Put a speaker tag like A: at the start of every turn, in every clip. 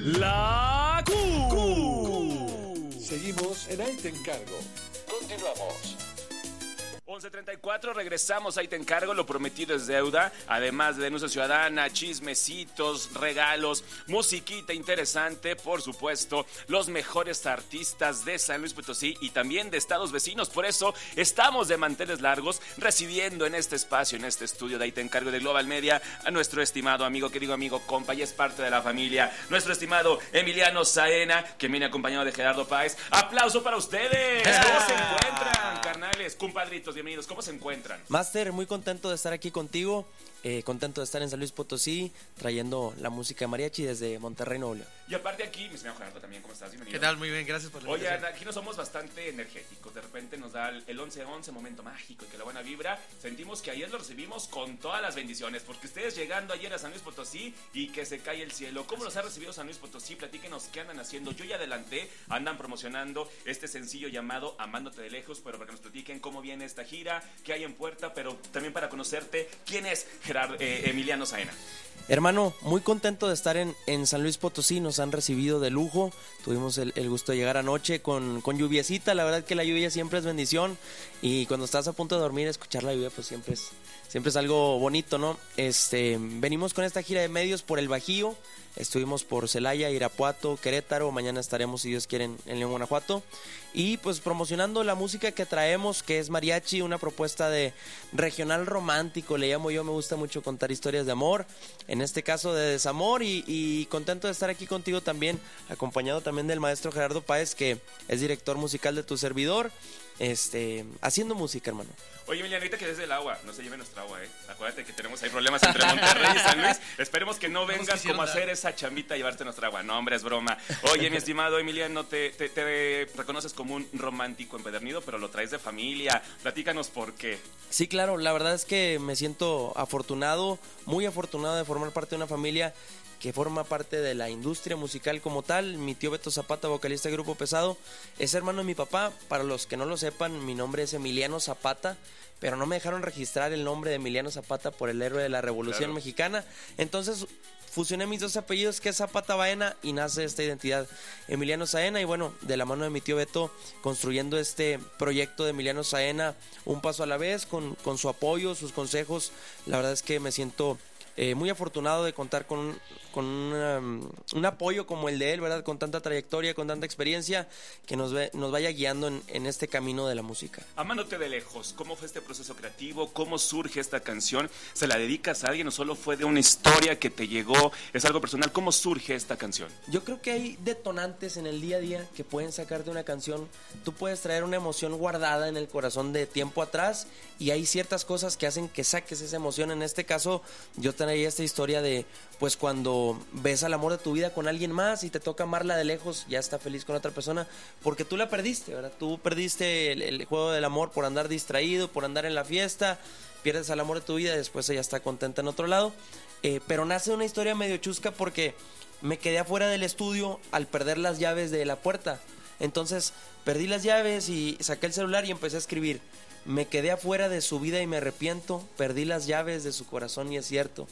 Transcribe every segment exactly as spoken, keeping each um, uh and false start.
A: La Q. Q.
B: Seguimos en Ahí Te Encargo. Continuamos.
A: once treinta y cuatro, regresamos, ahí te encargo, lo prometido es deuda, además de denuncia ciudadana, chismecitos, regalos, musiquita interesante, por supuesto, los mejores artistas de San Luis Potosí y también de estados vecinos. Por eso estamos de manteles largos recibiendo en este espacio, en este estudio de Ahí te encargo de Global Media, a nuestro estimado amigo, querido amigo, compa, y es parte de la familia, nuestro estimado Emiliano Zaena, que viene acompañado de Gerardo Páez. ¡Aplauso para ustedes! ¿Cómo se encuentran, carnales, compadritos? Bienvenidos, ¿cómo se encuentran?
C: Master, muy contento de estar aquí contigo, eh, contento de estar en San Luis Potosí, trayendo la música de mariachi desde Monterrey, Nuevo León.
A: Y aparte aquí, mi señor Gerardo también, ¿cómo estás? Bienvenido.
D: ¿Qué tal? Muy bien, gracias por la
A: Oye,
D: invitación.
A: aquí no somos bastante energéticos, de repente nos da el once once, momento mágico y que la buena vibra. Sentimos que ayer lo recibimos con todas las bendiciones, porque ustedes llegando ayer a San Luis Potosí y que se cae el cielo. ¿Cómo los ha recibido San Luis Potosí? Platíquenos qué andan haciendo. Yo ya adelanté, andan promocionando este sencillo llamado Amándote de Lejos, pero para que nos platiquen cómo viene esta gira, qué hay en puerta, pero también para conocerte, ¿quién es Gerardo, eh, Emiliano Zaena?
C: Hermano, muy contento de estar en, en San Luis Potosí, nos han recibido de lujo, tuvimos el, el gusto de llegar anoche con, con lluviecita, la verdad que la lluvia siempre es bendición y cuando estás a punto de dormir escuchar la lluvia pues siempre es, siempre es algo bonito, ¿no? Este, venimos con esta gira de medios por el Bajío, estuvimos por Celaya, Irapuato, Querétaro, mañana estaremos si Dios quiere en, en León, Guanajuato y pues promocionando la música que traemos, que es mariachi, una propuesta de regional romántico, le llamo yo, me gusta mucho contar historias de amor, en este caso de desamor y, y contento de estar aquí contigo también, acompañado también del maestro Gerardo Páez, que es director musical de tu servidor, este, haciendo música, hermano.
A: Oye, Emiliano, ahorita que desde el agua, no se lleve nuestra agua, ¿eh? Acuérdate que tenemos ahí problemas entre Monterrey y San Luis. Esperemos que no vengas como a hacer esa chambita a llevarte nuestra agua. No, hombre, es broma. Oye, mi estimado Emiliano, te, te, te reconoces como un romántico empedernido, pero lo traes de familia. Platícanos por qué.
C: Sí, claro, la verdad es que me siento afortunado, muy afortunado de formar parte de una familia que forma parte de la industria musical como tal. Mi tío Beto Zapata, vocalista de Grupo Pesado, es hermano de mi papá. Para los que no lo sepan, mi nombre es Emiliano Zapata, pero no me dejaron registrar el nombre de Emiliano Zapata por el héroe de la Revolución claro. Mexicana. Entonces fusioné mis dos apellidos, que es Zapata Baena, y nace esta identidad, Emiliano Zaena. Y bueno, de la mano de mi tío Beto, construyendo este proyecto de Emiliano Zaena, un paso a la vez, con, con su apoyo, sus consejos. La verdad es que me siento Eh, muy afortunado de contar con, un, con una, un apoyo como el de él, ¿verdad? Con tanta trayectoria, con tanta experiencia, que nos, ve, nos vaya guiando en, en este camino de la música.
A: Amándote de Lejos, ¿cómo fue este proceso creativo? ¿Cómo surge esta canción? ¿Se la dedicas a alguien o solo fue de una historia que te llegó? ¿Es algo personal? ¿Cómo surge esta canción?
C: Yo creo que hay detonantes en el día a día que pueden sacarte una canción. Tú puedes traer una emoción guardada en el corazón de tiempo atrás y hay ciertas cosas que hacen que saques esa emoción. En este caso, yo traía esta historia de pues cuando ves al amor de tu vida con alguien más y te toca amarla de lejos, ya está feliz con otra persona porque tú la perdiste, ¿verdad? Tú perdiste el, el juego del amor por andar distraído, por andar en la fiesta, pierdes al amor de tu vida y después ella está contenta en otro lado, eh, pero nace una historia medio chusca porque me quedé afuera del estudio al perder las llaves de la puerta. Entonces perdí las llaves y saqué el celular y empecé a escribir: me quedé afuera de su vida y me arrepiento, perdí las llaves de su corazón y es cierto.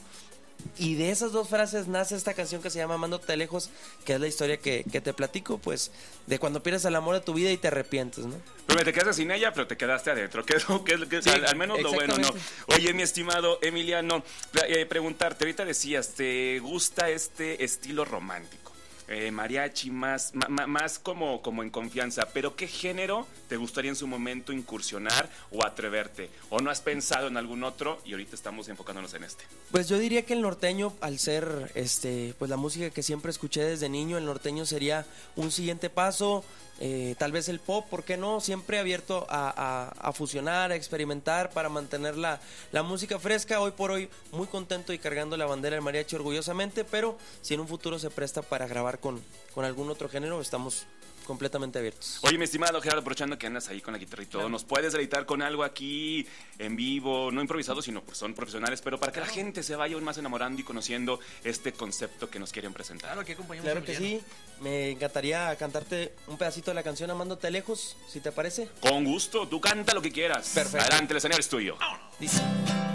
C: Y de esas dos frases nace esta canción que se llama Amándote de Lejos, que es la historia que, que te platico, pues, de cuando pierdes el amor de tu vida y te arrepientes, ¿no?
A: Pero te quedaste sin ella, pero te quedaste adentro, que es, que es, que es sí, al, al menos lo bueno, ¿no? Oye, mi estimado Emiliano, eh, preguntarte, ahorita decías, ¿te gusta este estilo romántico? Eh, mariachi, más, más, más como, como en confianza, pero ¿qué género te gustaría en su momento incursionar o atreverte? ¿O no has pensado en algún otro y ahorita estamos enfocándonos en este?
C: Pues yo diría que el norteño, al ser este, pues la música que siempre escuché desde niño, el norteño sería un siguiente paso. Eh, tal vez el pop, ¿por qué no? Siempre abierto a, a, a fusionar, a experimentar para mantener la, la música fresca. Hoy por hoy muy contento y cargando la bandera del mariachi orgullosamente, pero si en un futuro se presta para grabar con, con algún otro género, estamos completamente abiertos.
A: Oye, mi estimado Gerardo, aprovechando que andas ahí con la guitarra y todo, claro, ¿nos puedes deleitar con algo aquí en vivo, no improvisado, sino pues son profesionales, pero para que claro, la gente se vaya aún más enamorando y conociendo este concepto que nos quieren presentar?
C: Claro, que acompañamos. Claro que sí, me encantaría cantarte un pedacito de la canción Amándote de Lejos, si te parece.
A: Con gusto, tú canta lo que quieras.
C: Perfecto.
A: Adelante, el escenario es tuyo.
C: Dice: